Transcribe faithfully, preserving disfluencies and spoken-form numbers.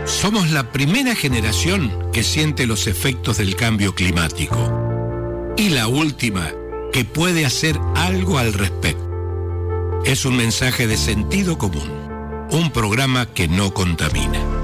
Somos la primera generación que siente los efectos del cambio climático y la última que puede hacer algo al respecto. Es un mensaje de sentido común, un programa que no contamina.